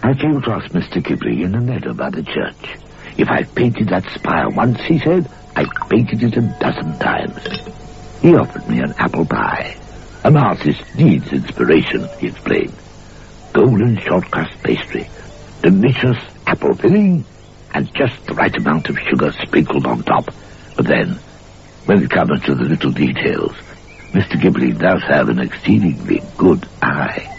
I came across Mr. Ghibli in a meadow by the church. If I've painted that spire once, he said, I've painted it 12 times. He offered me an apple pie. An artist needs inspiration, he explained. Golden short crust pastry, delicious apple filling, and just the right amount of sugar sprinkled on top. But then, when it comes to the little details, Mr. Ghibli does have an exceedingly good eye.